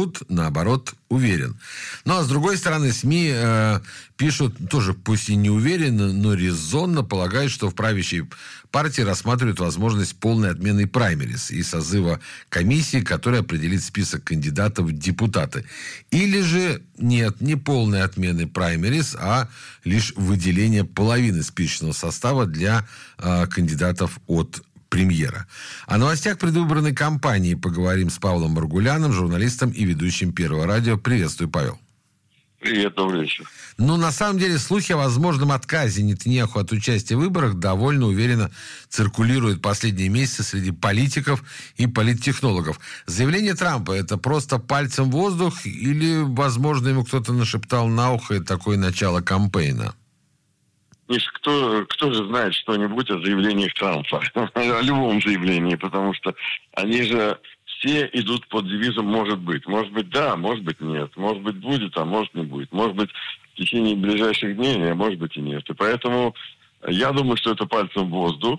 Ликуд, наоборот, уверен. Ну, а с другой стороны, СМИ пишут, тоже пусть и не уверенно, но резонно полагают, что в правящей партии рассматривают возможность полной отмены праймериз и созыва комиссии, которая определит список кандидатов в депутаты. Или же нет, не полной отмены праймериз, а лишь выделение половины списочного состава для кандидатов от премьера. О новостях предвыборной кампании поговорим с Павлом Маргуляном, журналистом и ведущим Первого радио. Приветствую, Павел. Привет, добрый вечер. Ну, на самом деле, слухи о возможном отказе Нетаньяху от участия в выборах довольно уверенно циркулируют последние месяцы среди политиков и политтехнологов. Заявление Трампа – это просто пальцем в воздух или, возможно, ему кто-то нашептал на ухо такое начало кампейна? Миш, кто же знает что-нибудь о заявлениях Трампа? О любом заявлении, потому что они же все идут под девизом «может быть». Может быть, да, может быть, нет. Может быть, будет, а может, не будет. Может быть, в течение ближайших дней, а может быть, и нет. И поэтому я думаю, что это пальцем в воздух.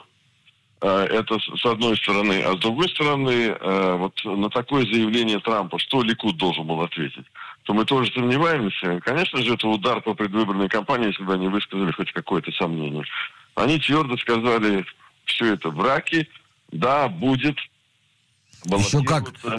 Это с одной стороны. А с другой стороны, вот на такое заявление Трампа, что Ликуд должен был ответить, то мы тоже сомневаемся. Конечно же, это удар по предвыборной кампании, если бы они высказали хоть какое-то сомнение. Они твердо сказали, все это враки, да, будет. Еще как будет.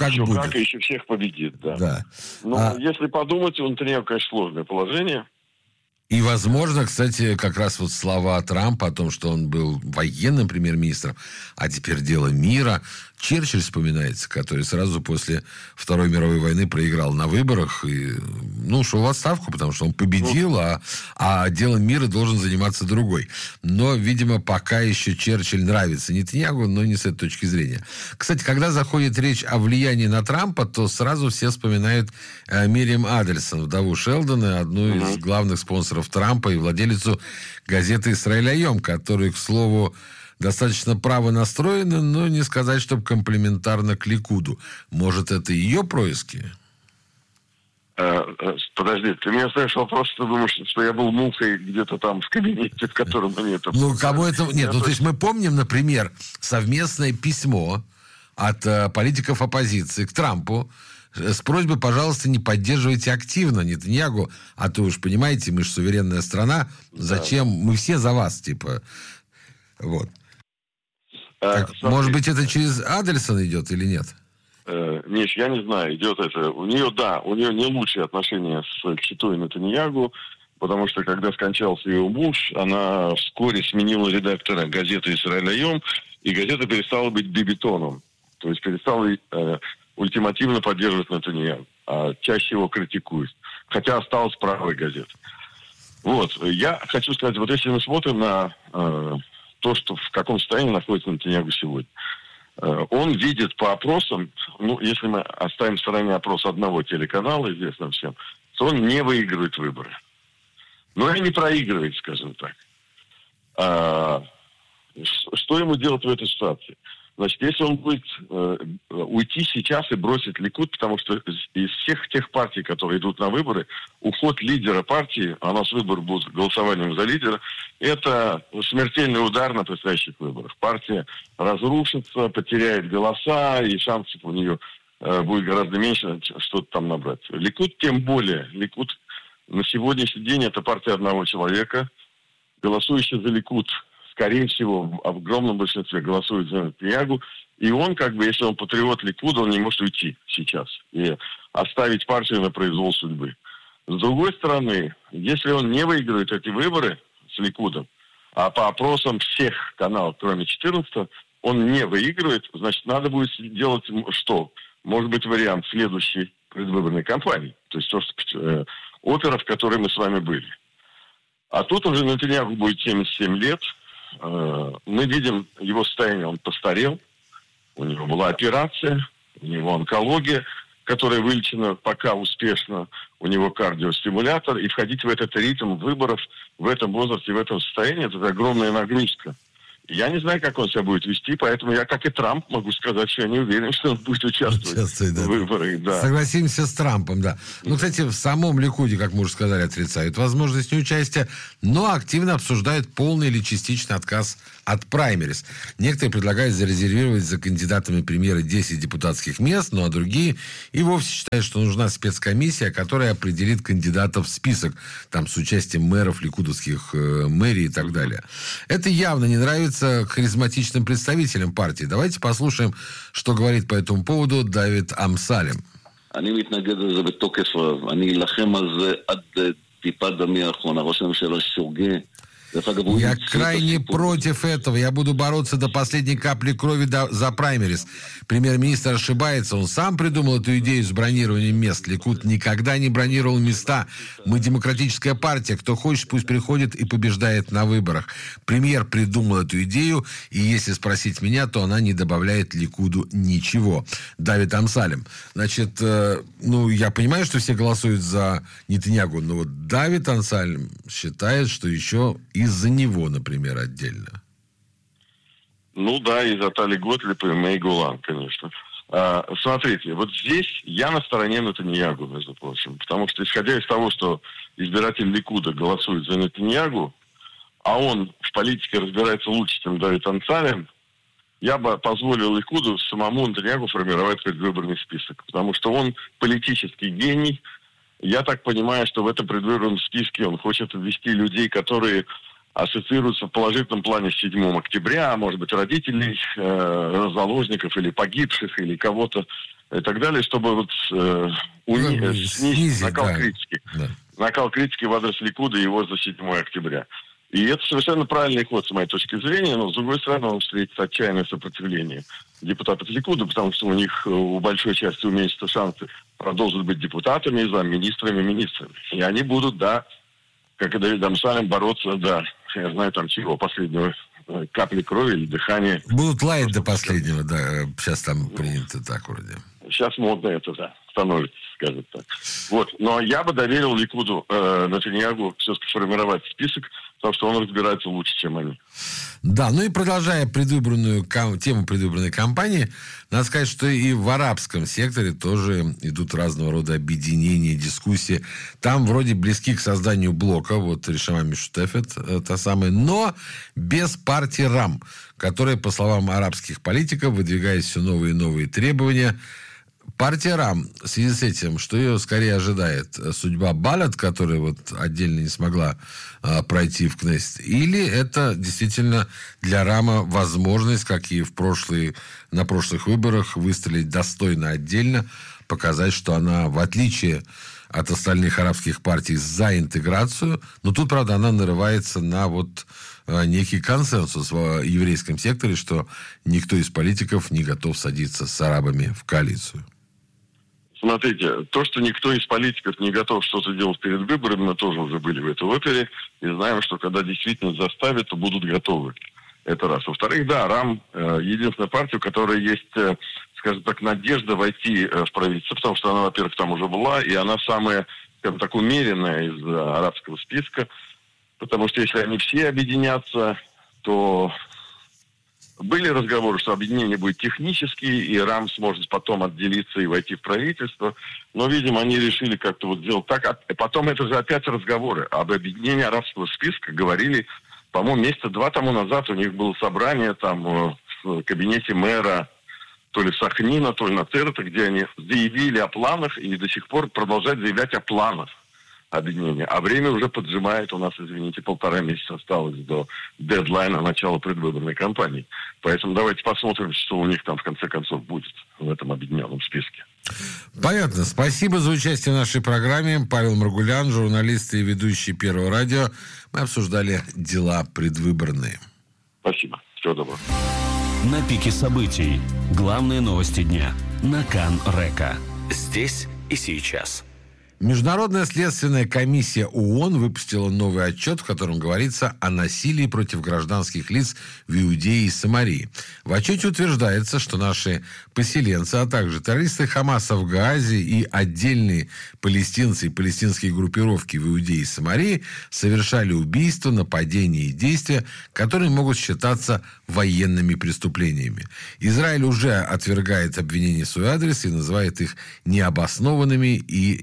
Еще всех победит, да. Но если подумать, у Нетаньяху, конечно, сложное положение. И, возможно, кстати, как раз вот слова Трампа о том, что он был военным премьер-министром, а теперь дело мира. Черчилль вспоминается, который сразу после Второй мировой войны проиграл на выборах и, ушел в отставку, потому что он победил, а делом мира должен заниматься другой. Но, видимо, пока еще Черчилль нравится Нетаньяху, но не с этой точки зрения. Кстати, когда заходит речь о влиянии на Трампа, то сразу все вспоминают Мириам Адельсон, вдову Шелдона, одну из главных спонсоров Трампа и владелицу газеты «Исраэль Айом», которая, к слову, достаточно право настроена, но не сказать, чтобы комплиментарно к Ликуду. Может, это ее происки? Подожди, ты меня задаешь вопрос, что ты думаешь, что я был мухой где-то там в кабинете, в котором они это... кому это... Нет, то есть мы помним, например, совместное письмо от политиков оппозиции к Трампу с просьбой, пожалуйста, не поддерживайте активно Нетаньяху, а то уж понимаете, мы же суверенная страна, зачем? Мы все за вас, типа. Вот. Так, может быть, это через Адельсон идет или нет? Миш, я не знаю, идет это. У нее не лучшие отношения с читой Нетаньяху, потому что, когда скончался ее муж, она вскоре сменила редактора газеты «Исраэль Айом», и газета перестала быть бибитоном. То есть перестала ультимативно поддерживать Нетаньяху, а чаще его критикует. Хотя осталась правой газетой. Вот. Я хочу сказать, вот если мы смотрим на то, что в каком состоянии находится Нетаньяху сегодня, он видит по опросам, если мы оставим в стороне опрос одного телеканала, известно всем, то он не выигрывает выборы. Но и не проигрывает, скажем так. Что ему делать в этой ситуации? Значит, если он будет уйти сейчас и бросить Ликуд, потому что из всех тех партий, которые идут на выборы, уход лидера партии, а у нас выборы будут голосованием за лидера, это смертельный удар на предстоящих выборах. Партия разрушится, потеряет голоса, и шансов у нее будет гораздо меньше что-то там набрать. Ликуд тем более. Ликуд на сегодняшний день это партия одного человека. Голосующий за Ликуд, скорее всего, в огромном большинстве голосует за Нетаньяху. И он, если он патриот Ликуда, он не может уйти сейчас и оставить партию на произвол судьбы. С другой стороны, если он не выиграет эти выборы с Ликудом, а по опросам всех каналов, кроме 14, он не выигрывает, значит, надо будет делать что? Может быть, вариант следующей предвыборной кампании. То есть то, что опера, в которой мы с вами были. А тут уже Нетаньяху будет 77 лет. Мы видим его состояние, он постарел, у него была операция, у него онкология, которая вылечена пока успешно, у него кардиостимулятор, и входить в этот ритм выборов в этом возрасте, в этом состоянии, это огромная нагрузка. Я не знаю, как он себя будет вести, поэтому я, как и Трамп, могу сказать, что я не уверен, что он будет участвовать в выборах. Да. Согласимся с Трампом, да. Кстати, в самом Ликуде, как мы уже сказали, отрицают возможность участия, но активно обсуждают полный или частичный отказ от праймерис. Некоторые предлагают зарезервировать за кандидатами премьера 10 депутатских мест, ну а другие и вовсе считают, что нужна спецкомиссия, которая определит кандидатов в список, там, с участием мэров, ликудовских мэрий и так далее. Это явно не нравится харизматичным представителям партии. Давайте послушаем, что говорит по этому поводу Давид Амсалем. אני מתנגד לזה בתוקף רב. אני אלחם על זה עד טיפת דמי האחרונה. ראש הממשלה שוגה. Я крайне против этого. Я буду бороться до последней капли крови за праймерис. Премьер-министр ошибается. Он сам придумал эту идею с бронированием мест. Ликуд никогда не бронировал места. Мы демократическая партия. Кто хочет, пусть приходит и побеждает на выборах. Премьер придумал эту идею, и если спросить меня, то она не добавляет Ликуду ничего. Давид Амсалем. Значит, я понимаю, что все голосуют за Нетаньяху, но вот Давид Амсалем считает, что еще из-за него, например, отдельно. Ну да, из-за Тали Готлиб и Мэй Гулан, конечно. Смотрите, вот здесь я на стороне Нетаньяху, между прочим. Потому что, исходя из того, что избиратель Ликуда голосует за Нетаньяху, а он в политике разбирается лучше, чем Давид Амсалем, я бы позволил Ликуду самому Нетаньяху формировать предвыборный список. Потому что он политический гений. Я так понимаю, что в этом предвыборном списке он хочет ввести людей, которые ассоциируются в положительном плане с 7 октября, может быть, родителей заложников или погибших, или кого-то и так далее, чтобы снизить накал критики. Да. Накал критики в адрес Ликуда и его за 7 октября. И это совершенно правильный ход, с моей точки зрения, но, с другой стороны, он встретит отчаянное сопротивление депутатов Ликуда, потому что у них у большой части уменьшатся шансы продолжить быть депутатами, замминистрами, министрами. И они будут, да, как и Давид Амсалем, бороться, да, я знаю, там чего, последнего капли крови или дыхания. Будут лаять до последнего, да, сейчас там принято так вроде. Сейчас модно это, да, становится, скажем так. Вот, но я бы доверил Ликуду Нетаньяху все-таки формировать список, потому что он разбирается лучше, чем они. Да, ну и продолжая тему предвыборной кампании, надо сказать, что и в арабском секторе тоже идут разного рода объединения, дискуссии. Там вроде близки к созданию блока, вот Решама Мишутефет, та самая, но без партии РАМ, которая, по словам арабских политиков, выдвигает все новые и новые требования. Партия РАМ, в связи с этим, что ее скорее ожидает судьба Балат, которая вот отдельно не смогла пройти в Кнессет, или это действительно для РАМа возможность, как и на прошлых выборах, выстрелить достойно отдельно, показать, что она, в отличие от остальных арабских партий, за интеграцию, но тут, правда, она нарывается на некий консенсус в еврейском секторе, что никто из политиков не готов садиться с арабами в коалицию. Смотрите, то, что никто из политиков не готов что-то делать перед выборами, мы тоже уже были в этой опере, и знаем, что когда действительно заставят, то будут готовы. Это раз. Во-вторых, да, РАМ единственная партия, у которой есть, скажем так, надежда войти в правительство, потому что она, во-первых, там уже была, и она самая, скажем так, умеренная из арабского списка, потому что если они все объединятся, то были разговоры, что объединение будет технические, и РАМ сможет потом отделиться и войти в правительство. Но, видимо, они решили как-то сделать так. А потом это же опять разговоры. Об объединении арабского списка говорили, по-моему, месяца 2 тому назад у них было собрание там в кабинете мэра то ли Сахнина, то ли Нацерета, где они заявили о планах и до сих пор продолжают заявлять о планах объединения. А время уже поджимает. У нас, извините, 1,5 месяца осталось до дедлайна начала предвыборной кампании. Поэтому давайте посмотрим, что у них там в конце концов будет в этом объединенном списке. Понятно. Спасибо за участие в нашей программе. Павел Маргулян, журналист и ведущий Первого радио. Мы обсуждали дела предвыборные. Спасибо. Всего доброго. На пике событий. Главные новости дня. На Кан-Река. Здесь и сейчас. Международная следственная комиссия ООН выпустила новый отчет, в котором говорится о насилии против гражданских лиц в Иудее и Самарии. В отчете утверждается, что наши поселенцы, а также террористы Хамаса в Газе и отдельные палестинцы и палестинские группировки в Иудее и Самарии совершали убийства, нападения и действия, которые могут считаться военными преступлениями. Израиль уже отвергает обвинения в свой адрес и называет их необоснованными и необъективными.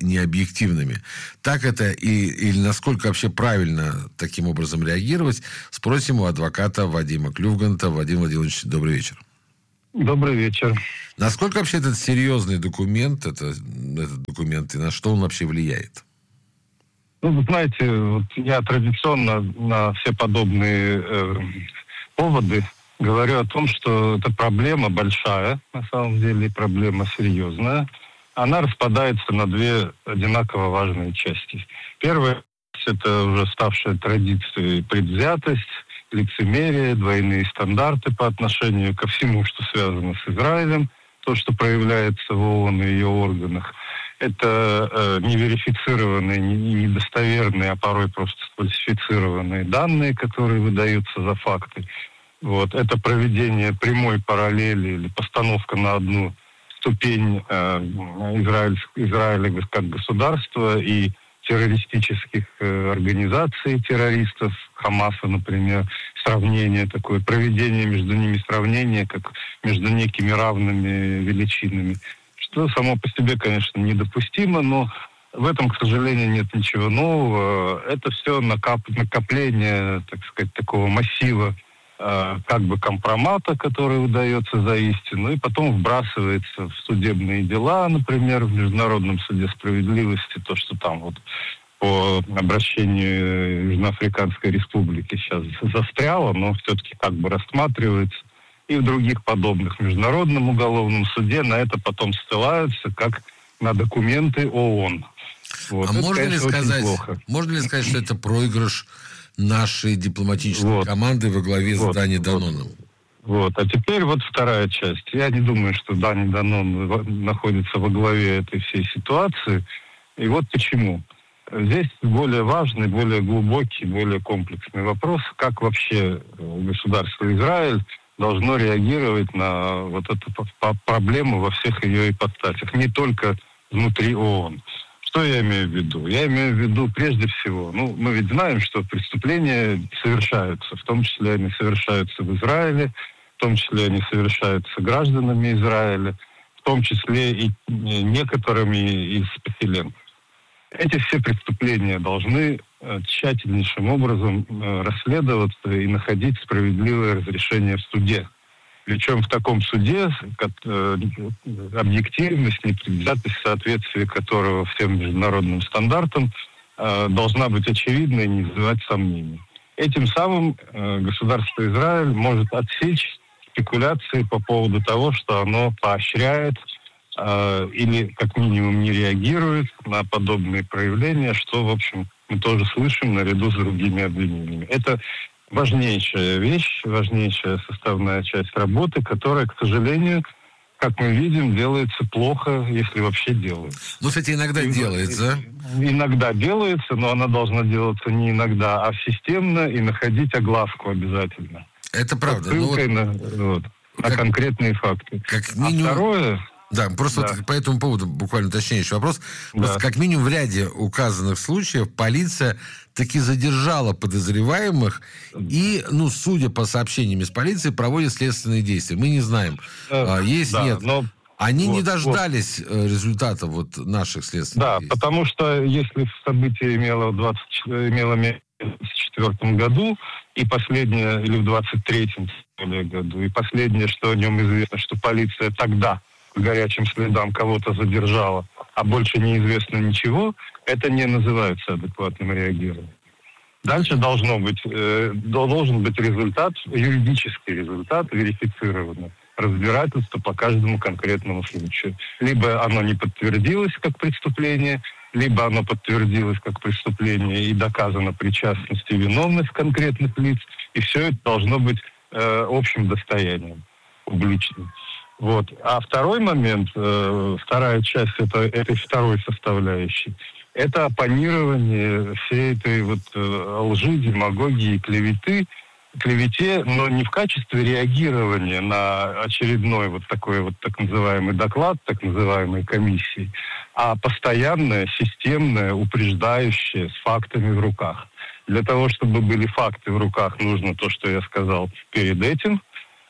объективными. Так это или насколько вообще правильно таким образом реагировать, спросим у адвоката Вадима Клювганта. Вадим Владимирович, добрый вечер. Добрый вечер. Насколько вообще этот серьезный документ, этот документ, и на что он вообще влияет? Ну, вы знаете, вот я традиционно на все подобные поводы говорю о том, что это проблема большая, на самом деле, проблема серьезная. Она распадается на две одинаково важные части. Первая – это уже ставшая традицией предвзятость, лицемерие, двойные стандарты по отношению ко всему, что связано с Израилем, то, что проявляется в ООН и ее органах. Это неверифицированные, недостоверные, а порой просто сфальсифицированные данные, которые выдаются за факты. Вот. Это проведение прямой параллели или постановка на одну ступень Израиля как государства и террористических организаций, террористов, Хамаса, например, сравнение такое, проведение между ними сравнения, как между некими равными величинами, что само по себе, конечно, недопустимо, но в этом, к сожалению, нет ничего нового. Это все накопление, так сказать, такого массива как бы компромата, который выдается за истину, и потом вбрасывается в судебные дела, например, в Международном суде справедливости, то, что там вот по обращению Южноафриканской Республики сейчас застряло, но все-таки как бы рассматривается. И в других подобных Международном уголовном суде на это потом ссылаются как на документы ООН. Вот. А это, можно конечно, ли сказать, что это проигрыш нашей дипломатической команды во главе с Дани Даноном? Вот. А теперь вот вторая часть. Я не думаю, что Дани Данон находится во главе этой всей ситуации. И вот почему. Здесь более важный, более глубокий, более комплексный вопрос, как вообще государство Израиль должно реагировать на вот эту проблему во всех ее ипостасях, не только внутри ООН. Что я имею в виду? Я имею в виду прежде всего, мы ведь знаем, что преступления совершаются, в том числе они совершаются в Израиле, в том числе они совершаются гражданами Израиля, в том числе и некоторыми из поселенцев. Эти все преступления должны тщательнейшим образом расследоваться и находить справедливое разрешение в суде. Причем в таком суде объективность, непредвзятость, соответствие которого всем международным стандартам должна быть очевидна и не вызывать сомнений. Этим самым государство Израиль может отсечь спекуляции по поводу того, что оно поощряет или как минимум не реагирует на подобные проявления, что, в общем, мы тоже слышим наряду с другими обвинениями. Это важнейшая вещь, важнейшая составная часть работы, которая, к сожалению, как мы видим, делается плохо, если вообще делается. Ну, кстати, иногда делается. Иногда делается, но она должна делаться не иногда, а системно и находить огласку обязательно. Это правда. Ссылкой на конкретные факты. Как минимум... А второе... Да, просто Вот по этому поводу буквально уточняющий вопрос. Просто как минимум в ряде указанных случаев полиция таки задержала подозреваемых и, судя по сообщениям из полиции, проводит следственные действия. Мы не знаем, нет. Но они не дождались результата наших следственных действий. Да, потому что если событие имело место в 2024 году, и последнее, или в 2023 году, и последнее, что о нем известно, что полиция тогда по горячим следам кого-то задержала, а больше неизвестно ничего, это не называется адекватным реагированием. Дальше должен быть результат, юридический результат, верифицированный, разбирательство по каждому конкретному случаю. Либо оно не подтвердилось как преступление, либо оно подтвердилось как преступление и доказана причастность и виновность конкретных лиц, и все это должно быть общим достоянием, публичным. Вот. А второй момент, вторая часть этой второй составляющей, это оппонирование всей этой лжи, демагогии, клевете, но не в качестве реагирования на очередной такой так называемый доклад, так называемой комиссии, а постоянное, системное, упреждающее, с фактами в руках. Для того, чтобы были факты в руках, нужно то, что я сказал перед этим,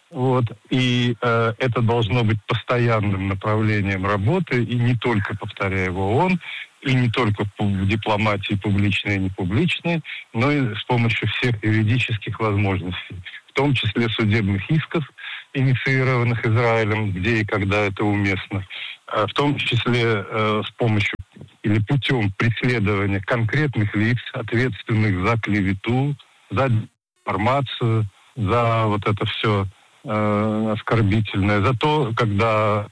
Вот. И это должно быть постоянным направлением работы, и не только, повторяю, в ООН, и не только в дипломатии публичной и непубличной, но и с помощью всех юридических возможностей, в том числе судебных исков, инициированных Израилем, где и когда это уместно, в том числе с помощью или путем преследования конкретных лиц, ответственных за клевету, за информацию, за вот это все оскорбительное, за то, когда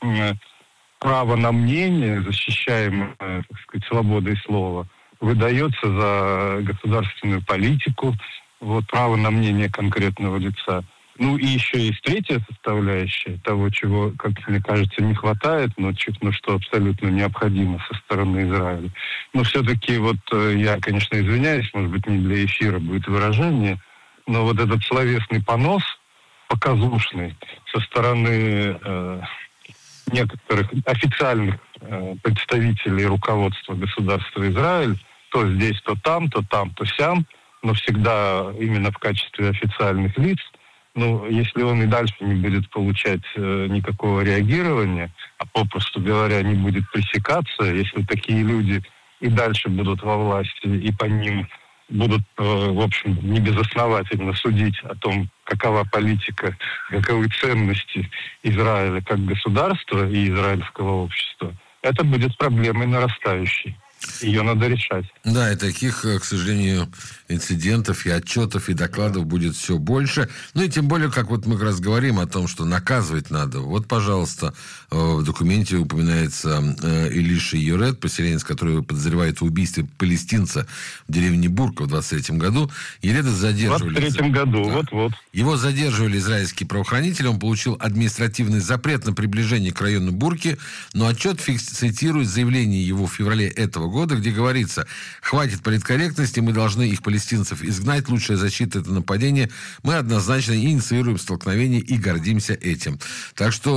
право на мнение, защищаемое, так сказать, свободой слова, выдается за государственную политику, вот право на мнение конкретного лица. Ну и еще есть третья составляющая того, чего, как мне кажется, не хватает, но что абсолютно необходимо со стороны Израиля. Но все-таки вот я, конечно, извиняюсь, может быть, не для эфира будет выражение, но вот этот словесный понос, показушный, со стороны некоторых официальных представителей руководства государства Израиль, то здесь, то там, то сям, но всегда именно в качестве официальных лиц. Ну, если он и дальше не будет получать никакого реагирования, а попросту говоря, не будет пресекаться, если такие люди и дальше будут во власти, и по ним будут, в общем, небезосновательно судить о том, какова политика, каковы ценности Израиля как государства и израильского общества, это будет проблемой нарастающей. Ее надо решать. Да, и таких, к сожалению, инцидентов и отчетов, и докладов будет все больше. Ну и тем более, как вот мы как раз говорим о том, что наказывать надо. Вот, пожалуйста, в документе упоминается Илиша Йоред, поселенец, который подозревает в убийстве палестинца в деревне Бурка в 23 году. Йореда задерживали... В 23 году, да. вот-вот. Его задерживали израильские правоохранители. Он получил административный запрет на приближение к району Бурки, но отчет цитирует заявление его в феврале этого года, где говорится: хватит политкорректности, мы должны их, палестинцев, изгнать, лучшая защита — это нападение, мы однозначно инициируем столкновение и гордимся этим. Так что,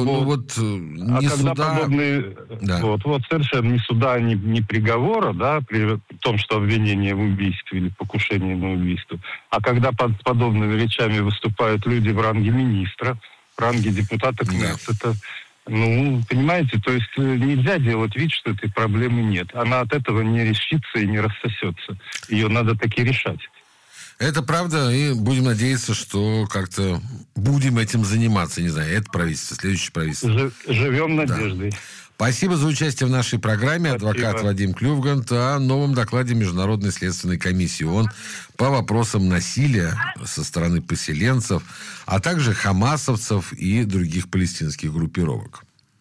ни суда... Подобные... Да. Вот совершенно ни суда, ни приговора, да, при том, что обвинение в убийстве или покушении на убийство, а когда под подобными речами выступают люди в ранге министра, в ранге депутата Кнессета, ну, понимаете, то есть нельзя делать вид, что этой проблемы нет. Она от этого не решится и не рассосется. Ее надо таки решать. Это правда, и будем надеяться, что как-то будем этим заниматься. Не знаю, это правительство, следующее правительство. Живем надеждой. Да. Спасибо за участие в нашей программе. Спасибо. Адвокат Вадим Клювгант о новом докладе Международной следственной комиссии ООН по вопросам насилия со стороны поселенцев, а также хамасовцев и других палестинских группировок.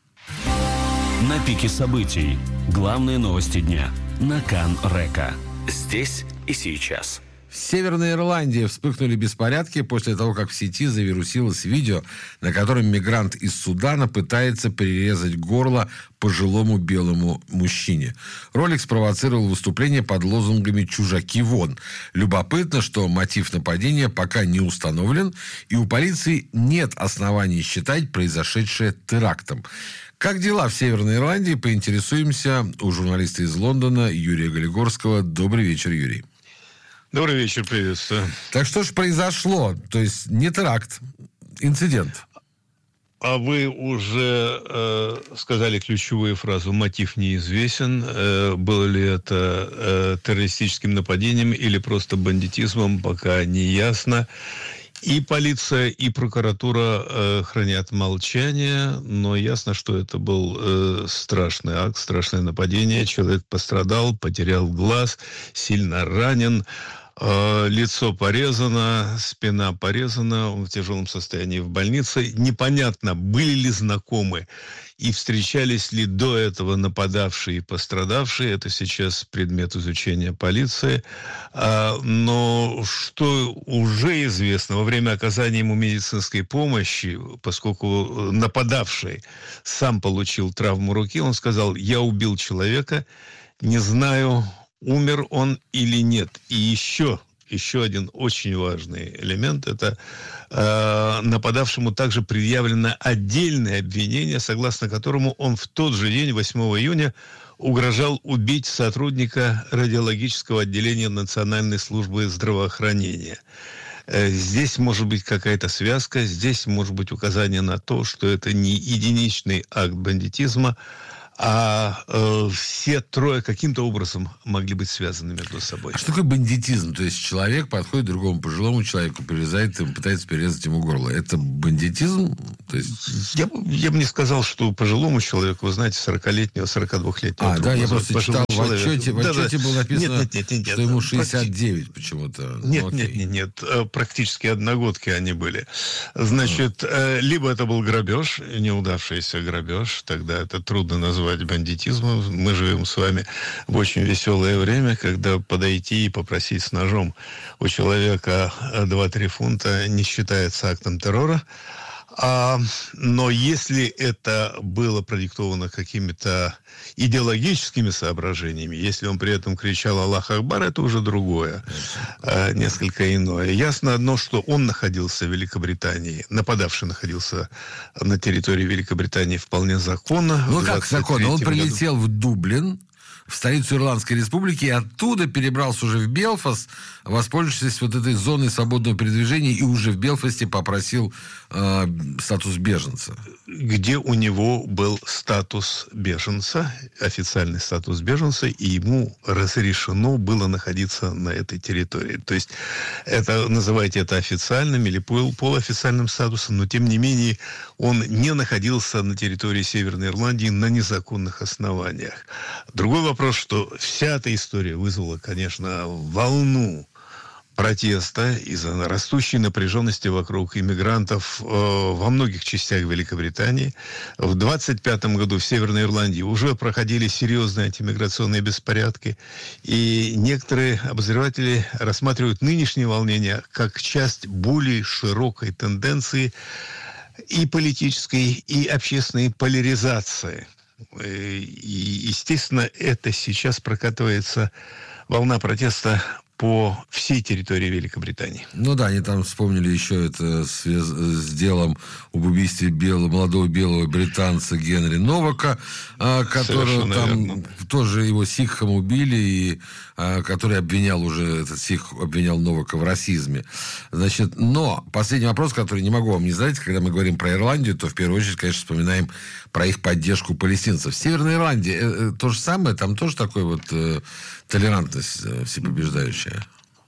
На пике событий. Главные новости дня. На Кан Река. Здесь и сейчас. В Северной Ирландии вспыхнули беспорядки после того, как в сети завирусилось видео, на котором мигрант из Судана пытается перерезать горло пожилому белому мужчине. Ролик спровоцировал выступление под лозунгами «Чужаки вон». Любопытно, что мотив нападения пока не установлен, и у полиции нет оснований считать произошедшее терактом. Как дела в Северной Ирландии, поинтересуемся у журналиста из Лондона Юрия Голигорского. Добрый вечер, Юрий. Добрый вечер, приветствую. Так что же произошло? То есть не теракт, инцидент. А вы уже сказали ключевую фразу «мотив неизвестен». Было ли это террористическим нападением или просто бандитизмом, пока не ясно. И полиция, и прокуратура хранят молчание, но ясно, что это был страшный акт, страшное нападение. Человек пострадал, потерял глаз, сильно ранен, лицо порезано, спина порезана, он в тяжелом состоянии в больнице. Непонятно, были ли знакомы и встречались ли до этого нападавшие и пострадавшие. Это сейчас предмет изучения полиции. Но что уже известно, во время оказания ему медицинской помощи, поскольку нападавший сам получил травму руки, он сказал: «Я убил человека, не знаю, умер он или нет». И еще один очень важный элемент – это нападавшему также предъявлено отдельное обвинение, согласно которому он в тот же день, 8 июня, угрожал убить сотрудника радиологического отделения Национальной службы здравоохранения. Здесь может быть какая-то связка, здесь может быть указание на то, что это не единичный акт бандитизма, а все трое каким-то образом могли быть связаны между собой. А что такое бандитизм? То есть человек подходит к другому пожилому человеку, перерезает ему, пытается перерезать ему горло. Это бандитизм? То есть... я бы не сказал, что пожилому человеку, вы знаете, 40-летнего, 42-летнего... Да, я просто читал в отчете было написано, нет, что ему 69 почему-то. Нет, практически одногодки они были. Значит, либо это был грабеж, неудавшийся грабеж, тогда это трудно назвать бандитизмом. Мы живем с вами в очень веселое время, когда подойти и попросить с ножом у человека 2-3 фунта не считается актом террора. Но если это было продиктовано какими-то идеологическими соображениями, если он при этом кричал «Аллах Акбар», это уже другое, несколько иное. Ясно одно, что он находился в Великобритании, нападавший находился на территории Великобритании вполне законно. Ну как законно? Он прилетел в Дублин, в столицу Ирландской республики, и оттуда перебрался уже в Белфаст, воспользовавшись вот этой зоной свободного передвижения, и уже в Белфасте попросил статус беженца. Где у него был статус беженца, официальный статус беженца, и ему разрешено было находиться на этой территории. То есть, называйте это официальным или полуофициальным статусом, но, тем не менее, он не находился на территории Северной Ирландии на незаконных основаниях. Другой вопрос, что вся эта история вызвала, конечно, волну протеста из-за растущей напряженности вокруг иммигрантов во многих частях Великобритании. В 1925 году в Северной Ирландии уже проходили серьезные антимиграционные беспорядки, и некоторые обозреватели рассматривают нынешние волнения как часть более широкой тенденции и политической, и общественной поляризации. И, естественно, это сейчас прокатывается волна протеста по всей территории Великобритании. Ну да, они там вспомнили еще это с делом об убийстве молодого белого британца Генри Новака, которого там тоже его сикхом убили, и который этот сикх обвинял Новака в расизме. Значит, но последний вопрос, который не могу вам не задать, когда мы говорим про Ирландию, то в первую очередь, конечно, вспоминаем про их поддержку палестинцев. В Северной Ирландии то же самое, там тоже такой вот толерантность всепобеждающая.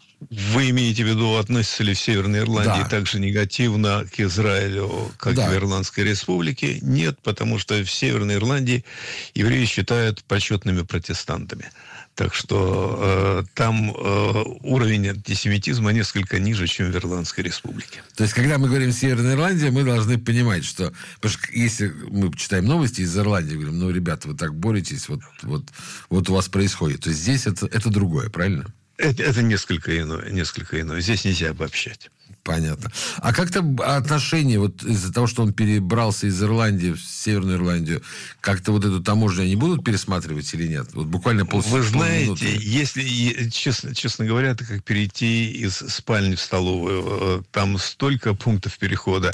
Вы имеете в виду, относятся ли в Северной Ирландии также негативно к Израилю, как в Ирландской республике? Нет, потому что в Северной Ирландии евреи считают почетными протестантами. Так что там уровень антисемитизма несколько ниже, чем в Ирландской республике. То есть, когда мы говорим «Северная Ирландия», мы должны понимать, что... Потому что если мы читаем новости из Ирландии, говорим, ну, ребята, вы так боретесь, вот у вас происходит. То есть, здесь это другое, правильно? Это несколько иное. Здесь нельзя обобщать. Понятно. А как-то отношения, вот из-за того, что он перебрался из Ирландии в Северную Ирландию, как-то вот эту таможню они будут пересматривать или нет? Вот буквально Вы знаете, если, честно говоря, это как перейти из спальни в столовую. Там столько пунктов перехода.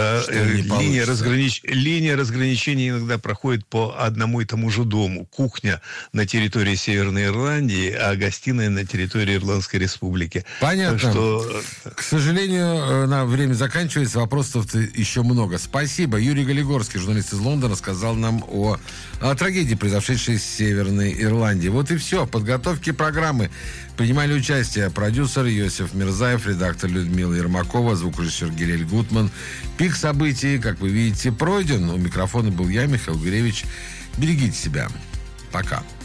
Линия разграничения иногда проходит по одному и тому же дому. Кухня на территории Северной Ирландии, а гостиная на территории Ирландской республики. Понятно. Так что... К сожалению, время заканчивается, вопросов еще много. Спасибо. Юрий Галигорский, журналист из Лондона, сказал нам о трагедии, произошедшей в Северной Ирландии. Вот и все. В подготовке программы принимали участие продюсер Йосиф Мирзаев, редактор Людмила Ермакова, звукорежиссер Гилель Гутман. Пик событий, как вы видите, пройден. У микрофона был я, Михаил Гуревич. Берегите себя. Пока.